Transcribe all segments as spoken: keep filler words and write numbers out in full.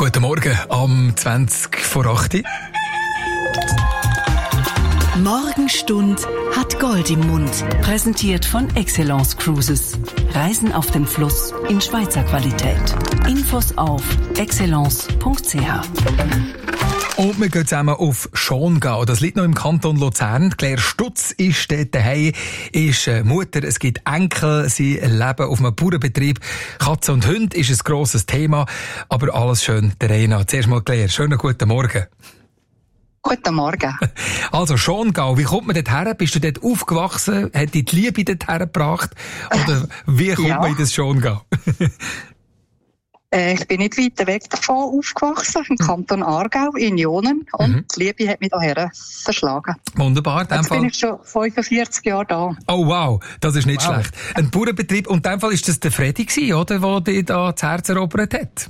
Guten Morgen am zwanzig vor acht. Morgenstund hat Gold im Mund. Präsentiert von Excellence Cruises. Reisen auf dem Fluss in Schweizer Qualität. Infos auf excellence punkt c h. Und wir gehen zusammen auf Schongau. Das liegt noch im Kanton Luzern. Claire Stutz ist dort daheim, ist Mutter, es gibt Enkel, sie leben auf einem Bauernbetrieb. Katze und Hund ist ein grosses Thema, aber alles schön der Reihe nach. Zuerst mal Claire, schönen guten Morgen. Guten Morgen. Also Schongau, wie kommt man dort her? Bist du dort aufgewachsen? Hat dich die Liebe dort hergebracht? Oder wie kommt ja. man in das Schongau? äh, ich bin nicht weit weg davon aufgewachsen, im Kanton Aargau, in Jonen. Und Mhm. die Liebe hat mich hierher verschlagen. Wunderbar. In dem Jetzt Fall. bin ich schon fünfundvierzig Jahre da. Oh wow, das ist nicht Wow. schlecht. Ein Bauernbetrieb. Und in dem Fall ist das der Freddy gewesen, oder? Der dich da das Herz erobert hat.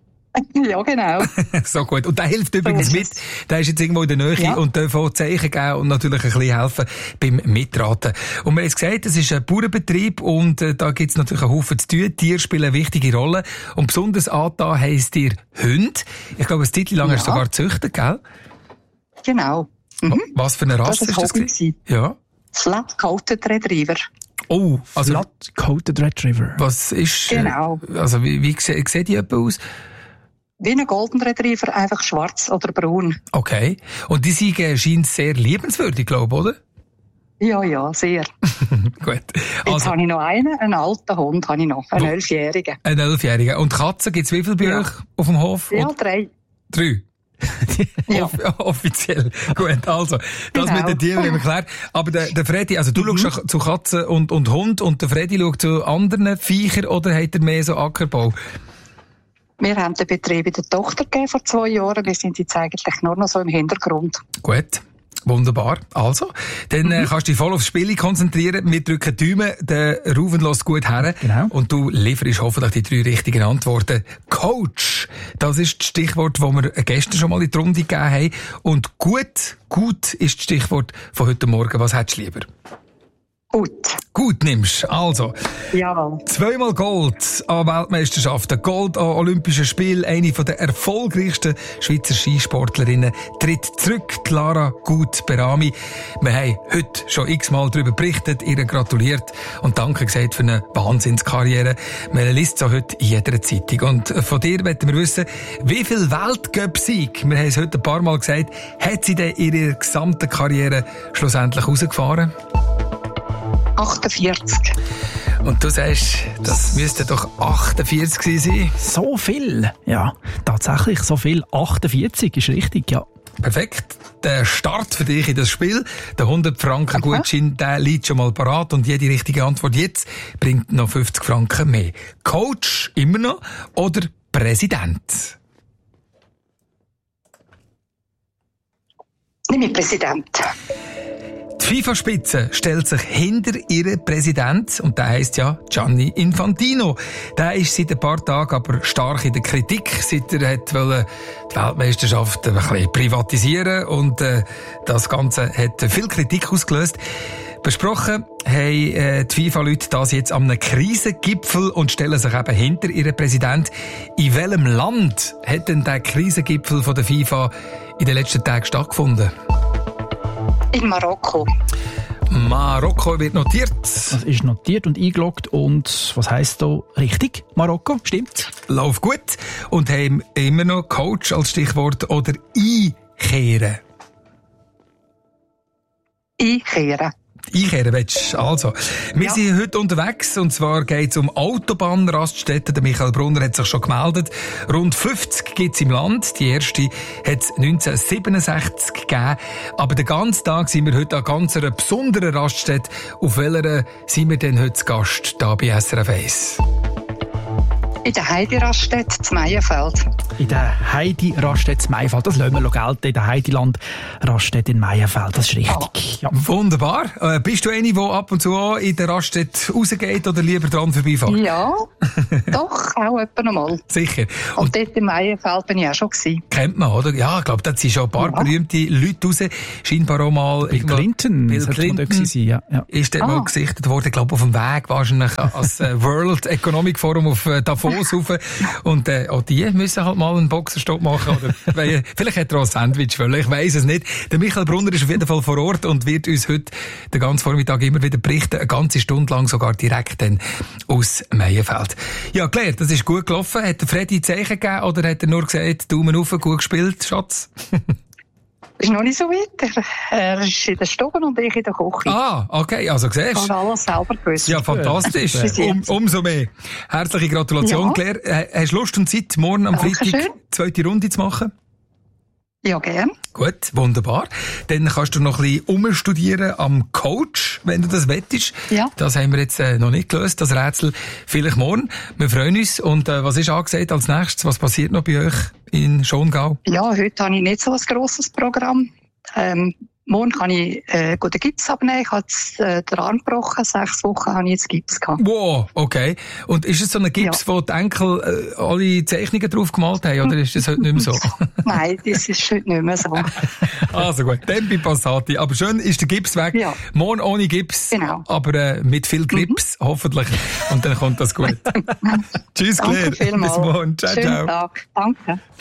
Ja, genau. So gut. Und der hilft übrigens ist mit. Der ist jetzt irgendwo in der Nähe Ja. und darf auch Zeichen geben und natürlich ein bisschen helfen beim Mitraten. Und wir haben es gesagt, es ist ein Bauernbetrieb und äh, da gibt es natürlich einen Haufen zu tun. Tiere spielen eine wichtige Rolle. Und besonders angetan heisst ihr Hund. Ich glaube, eine Zeit lang Ja. hast du sogar gezüchtet, gell? Genau. Mhm. Was für eine Rasse Das ist war das? Hobby gewesen? gewesen. Ja. Flat-Coated Retriever. Oh, also Flat-Coated Retriever. was ist... äh, Genau. Also wie, wie sieht sieht die etwa aus? Wie ein Golden Retriever, einfach schwarz oder braun. Okay. Und die Siege scheint sehr liebenswürdig, glaube ich, oder? Ja, ja, sehr. Gut. Jetzt Also, habe ich noch einen, einen alten Hund habe ich noch, einen Wo- Elfjährigen. ein Elfjähriger. Und Katzen, gibt es wie viele bei Ja. euch auf dem Hof? Ja, Oder? drei. Drei. Ja. Off- offiziell. Gut, also, das Genau. mit den Tieren haben wir geklärt. Aber der, der Freddy, also du Mhm. schaust zu Katzen und, und Hund und der Freddy schaut zu anderen Viechern oder hat er mehr so Ackerbau? Wir haben den Betrieb in der Tochter gegeben vor zwei Jahren. Wir sind jetzt eigentlich nur noch so im Hintergrund. Gut. Wunderbar. Also, dann äh, kannst du dich voll aufs Spiel konzentrieren. Wir drücken die Daumen, der Ruven lässt gut her. Genau. Und du lieferst hoffentlich die drei richtigen Antworten. Coach, das ist das Stichwort, das wir gestern schon mal in die Runde gegeben haben. Und gut, gut ist das Stichwort von heute Morgen. Was hättest du lieber? Gut. Gut nimmst. Also, Jawohl. zweimal Gold an Weltmeisterschaften, Gold an Olympischen Spielen. Eine der erfolgreichsten Schweizer Skisportlerinnen tritt zurück, Clara Gut-Berami. Wir haben heute schon x-mal darüber berichtet, ihr gratuliert und danke gesagt für eine Wahnsinnskarriere. Man liest es auch heute in jeder Zeitung. Und von dir wollen wir wissen, wie viel Weltcup-Sieg, wir haben es heute ein paar Mal gesagt, hat sie denn in ihrer gesamten Karriere schlussendlich rausgefahren? achtundvierzig. Und du sagst, das müsste doch achtundvierzig gewesen sein. So viel? Ja, tatsächlich so viel. achtundvierzig ist richtig, ja. Perfekt. Der Start für dich in das Spiel. Der hundert Franken Gutschein, der liegt schon mal parat und jede richtige Antwort jetzt bringt noch fünfzig Franken mehr. Coach immer noch oder Präsident? Nimm ich Präsident. Die FIFA-Spitze stellt sich hinter ihren Präsident und der heisst ja Gianni Infantino. Der ist seit ein paar Tagen aber stark in der Kritik, seit er hat wollte die Weltmeisterschaft ein bisschen privatisieren und äh, das Ganze hat viel Kritik ausgelöst. Besprochen haben äh, die FIFA-Leute das jetzt an einem Krisengipfel und stellen sich eben hinter ihren Präsident. In welchem Land hat denn der Krisengipfel von der FIFA in den letzten Tagen stattgefunden? In Marokko. Marokko wird notiert. Das ist notiert und eingeloggt. Und was heisst da richtig? Marokko, stimmt? Lauf gut. Und haben immer noch Coach als Stichwort oder einkehren. Einkehren. Einkehren willst du? Also, wir Ja. sind heute unterwegs und zwar geht es um Autobahnraststätten. Der Michael Brunner hat sich schon gemeldet. Rund fünfzig gibt es im Land. Die erste hat es neunzehnhundertsiebenundsechzig gegeben. Aber den ganzen Tag sind wir heute an ganz einer besonderen Raststätte. Auf welcher sind wir denn heute zu Gast hier bei S R F eins? In der Heidi-Raststätte zu Meienfeld. In der Heidi-Raststätte in Meienfeld. Das lassen wir noch gelten. In der Heidiland-Raststätte in Meienfeld. Das ist richtig. Ja. Wunderbar. Äh, bist du eine, die ab und zu auch in der Raststätte rausgeht oder lieber dran vorbeifährt? Ja, doch, auch etwa noch mal. Sicher. Und, Und dort in Meienfeld bin ich auch schon gewesen. kennt man, oder? Ja, ich glaube, da sind schon ein paar Ja. berühmte Leute raus. Scheinbar auch mal... Bill Clinton. Bill sollte man dort Clinton gewesen sein, ja. Ja. ist dort Ah. mal gesichtet worden, ich glaube auf dem Weg wahrscheinlich als äh, World Economic Forum auf äh, Davos rauf. Und äh, auch die müssen halt mal mal einen Boxenstopp machen? Oder vielleicht hat er auch ein Sandwich wollen, ich weiss es nicht. Der Michael Brunner ist auf jeden Fall vor Ort und wird uns heute den ganzen Vormittag immer wieder berichten, eine ganze Stunde lang sogar direkt dann aus Meienfeld. Ja, Claire, das ist gut gelaufen. Hat der Freddy Zeichen gegeben oder hat er nur gesagt, Daumen auf, gut gespielt, Schatz? Ist noch nicht so weit. Er ist in der Stube und ich in der Küche. Ah, okay, also siehst du. Ich habe alles selber gewusst. Ja, fantastisch. Um, umso mehr. Herzliche Gratulation, ja. Claire. Hast du Lust und Zeit, morgen am Dankeschön. Freitag zweite Runde zu machen? Ja, gern. Gut, wunderbar. Dann kannst du noch ein bisschen umstudieren am Coach, wenn du das wettest. Ja. Das haben wir jetzt äh, noch nicht gelöst, das Rätsel. Vielleicht morgen. Wir freuen uns. Und äh, was ist angesagt als nächstes? Was passiert noch bei euch in Schongau? Ja, heute habe ich nicht so ein grosses Programm. Ähm, morgen kann ich äh, guten Gips abnehmen. Ich habe jetzt äh, den Arm gebrochen. Sechs Wochen habe ich jetzt Gips gehabt. Wow, okay. Und ist es so ein Gips, ja. wo die Enkel äh, alle Zeichnungen drauf gemalt haben, oder ist das heute nicht mehr so? Nein, das ist heute nicht mehr so. Also gut, Tempi Passati. Aber schön ist der Gips weg. Ja. Morgen ohne Gips, genau. aber äh, mit viel Grips, mhm. hoffentlich. Und dann kommt das gut. Tschüss, Claire. Danke vielmals. Bis morgen. Ciao, Schönen ciao. Tag. Danke.